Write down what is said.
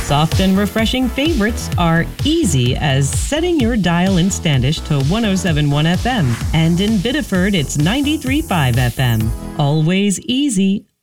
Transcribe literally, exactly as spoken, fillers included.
Soft and refreshing favorites are easy as setting your dial in Standish to one oh seven point one F M, and in Biddeford it's ninety-three point five F M. Always easy,